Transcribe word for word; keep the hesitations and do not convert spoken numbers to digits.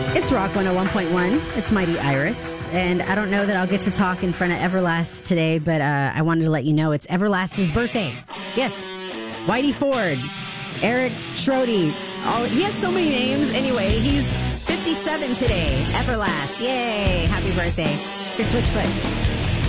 It's Rock one oh one point one. It's Mighty Iris. And I don't know that I'll get to talk in front of Everlast today, but uh, I wanted to let you know it's Everlast's birthday. Yes. Whitey Ford, Eric Schrody. All, he has so many names. Anyway, he's fifty-seven today. Everlast. Yay. Happy birthday. Here's Switchfoot.